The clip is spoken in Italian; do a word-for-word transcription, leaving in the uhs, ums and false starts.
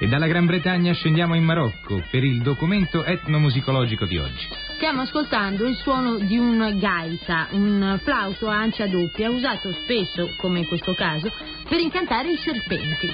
E dalla Gran Bretagna scendiamo in Marocco per il documento etnomusicologico di oggi. Stiamo ascoltando il suono di un gaita, un flauto a ancia doppia, usato spesso, come in questo caso, per incantare i serpenti.